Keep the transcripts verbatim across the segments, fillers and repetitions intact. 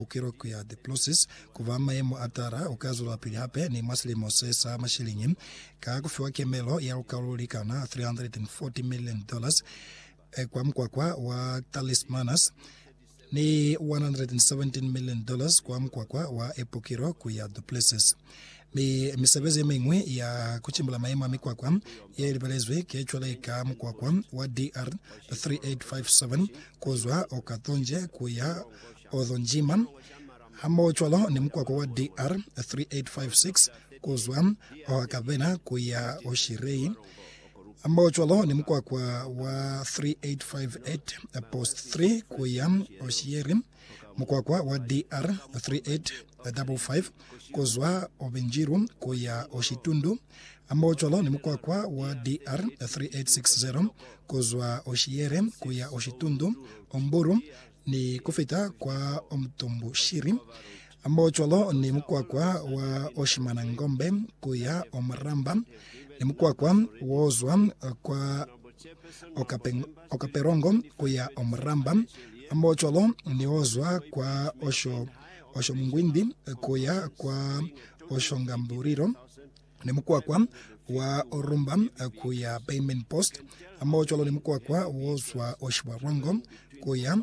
ukiro kuya diplosis kuvama emo atara ukazo la pili hape ni masli mosesa mashilingi ka kufiwa kemelo ya ukalulikana three hundred forty million dollars e, kwa mkwakwa wa Talismanas ni one hundred seventeen million dollars kwa mkwakwa wa epokiro kuya duplessis. Mi misebezi mingwe ya kuchimbula maima mikwakwa ya ilibelezwe kiechwale ka mkwakwa wa D R three eight five seven kozwa okatonje kuya odhonjima. Hamo chwalo ni mkwakwa wa D R three eight five six kozwa okavena kuya oshirei. Hamo chwalo ni mkwakwa wa three eight five eight post three kuya oshieri. Mkwakwa wa D R three eight five five kozwa obenjiru kuya oshitundu. Ambao cholo ni mkwakwa wa D R three eight six zero kozwa oshiere kuya oshitundu. Omburu ni kufita kwa omtumbu shiri. Ambao cholo ni mkwakwa wa oshimanangombe kuya omramba. Ni mkwakwa wozwa kwa okapen, okaperongo kuya omramba. Ambao cholo ni ozwa kwa osho osho mngwindi kuya kwa oshongamburiro. Ni mkwakwa wa orumba kuya payment post. Ambao cholo ni mkwakwa wozwa oshwarongo kuya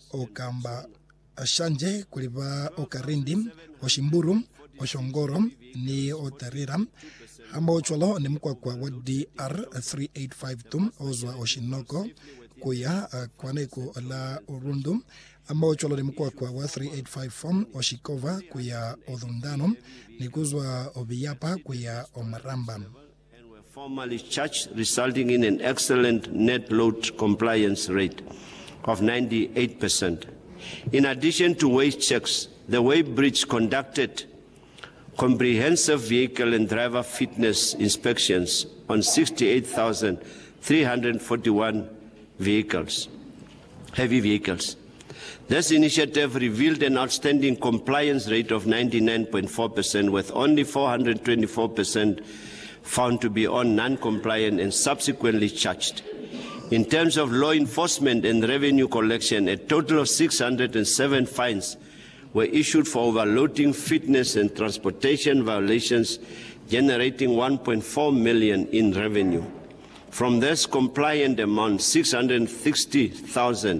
okamba ashanje kuliba okarindi oshimburu oshongoro ni otarira. Ambao cholo ni mkwakwa wa D R three eight five two ozwa oshinoko kuya uh, kwaneko la urundu. Ambao cholo ni mkwakwa wa three eight five four oshikova kuya odhundano ni kuzwa obiyapa kuya omaramba. Formally charged, resulting in an excellent net load compliance rate of ninety-eight percent. In addition to wage checks, the Weighbridge conducted comprehensive vehicle and driver fitness inspections on sixty-eight thousand three hundred forty-one vehicles, heavy vehicles. This initiative revealed an outstanding compliance rate of ninety-nine point four percent, with only four hundred twenty-four percent found to be on non-compliant and subsequently charged. In terms of law enforcement and revenue collection, a total of six hundred seven fines were issued for overloading, fitness and transportation violations, generating one point four million in revenue. From this compliant amount, six hundred sixty thousand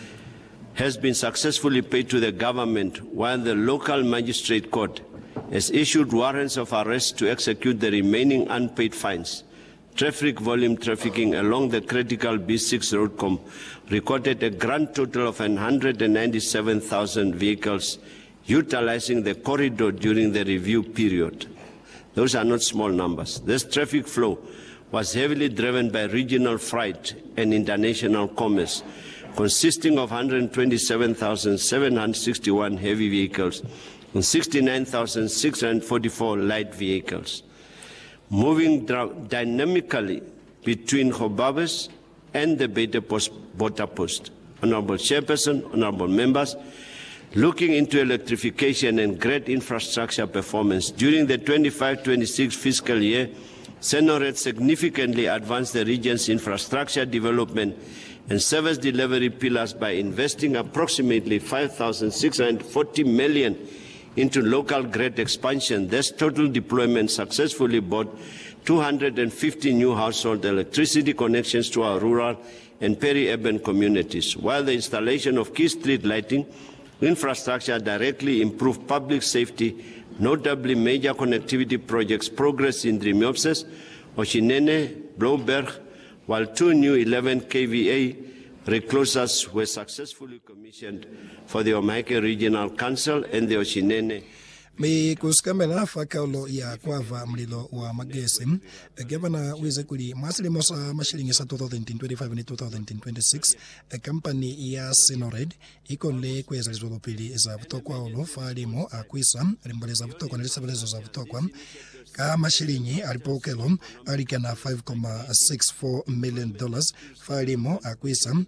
has been successfully paid to the government, while the local magistrate court has issued warrants of arrest to execute the remaining unpaid fines. Traffic volume trafficking along the critical B six road com recorded a grand total of one hundred ninety-seven thousand vehicles utilizing the corridor during the review period. Those are not small numbers. This traffic flow was heavily driven by regional freight and international commerce, consisting of one hundred twenty-seven thousand seven hundred sixty-one heavy vehicles and sixty-nine thousand six hundred forty-four light vehicles. Moving dynamically between Hobabes and the Beta Post border post. Honorable Chairperson, honorable members, looking into electrification and great infrastructure performance, during the twenty-five twenty-six fiscal year, Senoret significantly advanced the region's infrastructure development and service delivery pillars by investing approximately five thousand six hundred forty million into local grid expansion. This total deployment successfully brought two hundred fifty new household electricity connections to our rural and peri-urban communities, while the installation of key street lighting infrastructure directly improved public safety, notably major connectivity projects progress in Drimiopses, Oshinene, Blauberg, while two new eleven K V A reclosers were successfully commissioned for the Omake Regional Council and the Oshinene. Mi kuskamela fakaulo ya kwava mlilo wa magesi. Gavana wize kuli masili mosa mashilingi sa twenty twenty-five ni twenty twenty-six. Kampani ya Senored ikole kweza lizolopili za vutokwa ulo falimo akwisa rimbale za vutokwa na lisabelezo za vutokwa. Ka mashilingi alipokelo alikana five point six four million dollars falimo akwisa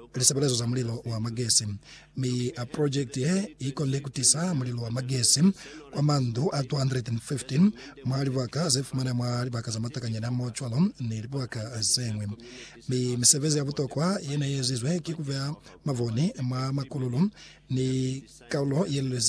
lisabelezo za mlilo wa magesi. Mi a project ye iko lekutisa mlilo wa magesi kwa mandu a two hundred fifteen mahali waka zefumana mahali waka za matakanya na mochwalo ni waka zengwe. Mi misevezi ya vuto kwa yena yezizwe kikuvea mavoni ma makululu ni kaulo yele